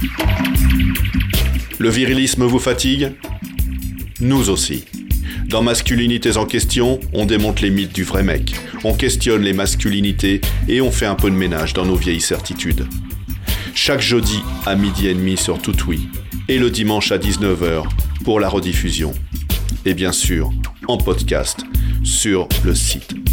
Le virilisme vous fatigue ? Nous aussi. Dans Masculinités en question, on démonte les mythes du vrai mec, on questionne les masculinités et on fait un peu de ménage dans nos vieilles certitudes. Chaque jeudi à 12h30 sur Toutoui et le dimanche à 19h pour la rediffusion. Et bien sûr, en podcast sur le site